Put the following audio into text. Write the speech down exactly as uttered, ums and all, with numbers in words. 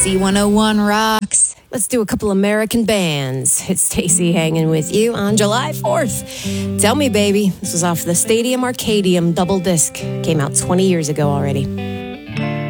C one oh one rocks. Let's do a couple American bands. It's Stacey hanging with you on July fourth. Tell Me Baby. This was off the Stadium Arcadium double disc. Came out twenty years ago already.